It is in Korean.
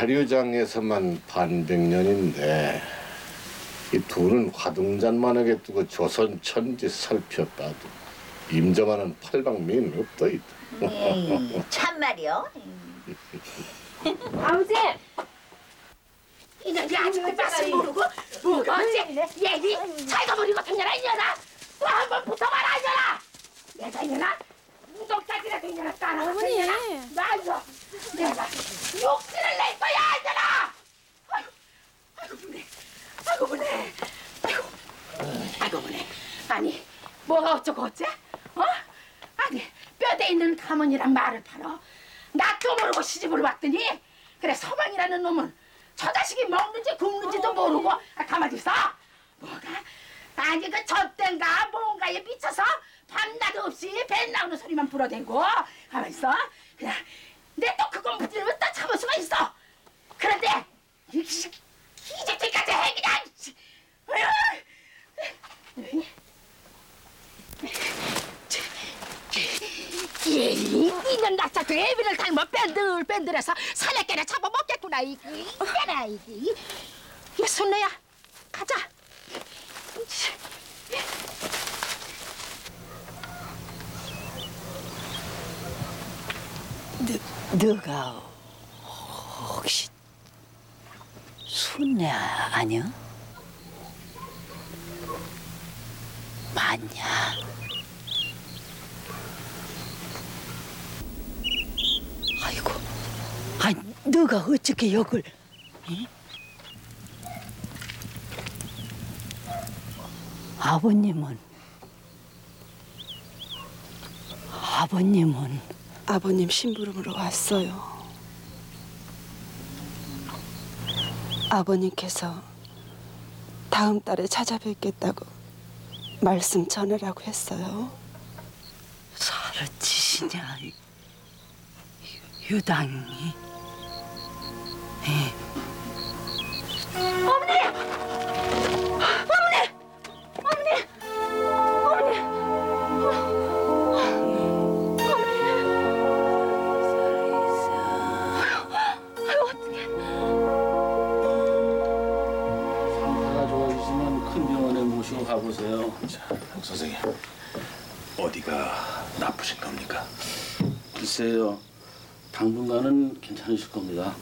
사료장에서만 반백년인데 이 둘은 화등잔만하게 두고 조선 천지 살폈다도 임자만은 팔방미는 없더이다. 참말이요? 아버지! 이년이 아직도 맛을 모르고 뭐가 어째 얘기 살가버리 같은 년아 이년아 또 한 번 붙어봐라 이년아 내가 이년아 무덕까지라도 이년아 따라가서 어머니. 이년아 나이거 내가 욕심을 낼 거야 이년아 아이고 분해 아이고 분해 아이고 분해 아니 뭐가 어쩌고 어째 어? 아니 뼈대 있는 가문이란 말을 팔어 낯도 모르고 시집을 왔더니 그래 서방이라는 놈은 저 자식이 먹는지 굶는지도 모르고 가만히 있어 뭐가 아니 그 젖된가 뭔가에 미쳐서 밤낮 없이 배 나오는 소리만 불어대고 가만히 있어 그냥 내 또 그건 무지를 또 참을 수가 있어 그런데 이 집들까지 해 그냥 이년 낙자 그 애비를 닮아 뺀들뺀들해서 사내깨나 잡아먹겠구나 이게나 이게 순내야 가자 너가 혹시 순내 아니야? 맞냐? 아이고, 아니 너가 어떻게 여길? 응? 아버님은 아버님 심부름으로 왔어요. 아버님께서 다음 달에 찾아뵙겠다고 말씀 전하라고 했어요. 사르치시냐 유당이? 예. 상태가 좋아지시면 큰 병원에 모시고 가보세요. 자, 박 선생님, 어디가 나쁘신 겁니까? 글쎄요, 당분간은 괜찮으실 겁니다.